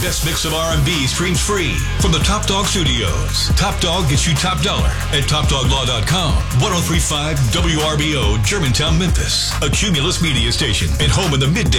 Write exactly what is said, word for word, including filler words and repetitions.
best mix of R and B streams free from the Top Dog Studios. Top Dog gets you top dollar at top dog law dot com. one oh three point five W R B O, Germantown, Memphis. A Cumulus media station and home in the midday